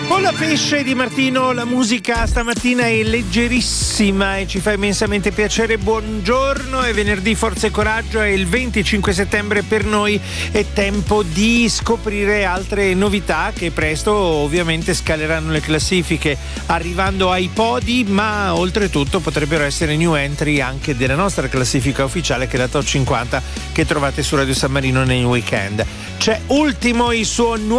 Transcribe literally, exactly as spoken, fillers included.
Con la pesce di Martino, la musica stamattina è leggerissima e ci fa immensamente piacere. Buongiorno, è venerdì, forza e coraggio, è il venticinque settembre, per noi è tempo di scoprire altre novità che presto ovviamente scaleranno le classifiche arrivando ai podi, ma oltretutto potrebbero essere new entry anche della nostra classifica ufficiale, che è la Top cinquanta, che trovate su Radio San Marino nei weekend. C'è Ultimo, il suo nuovo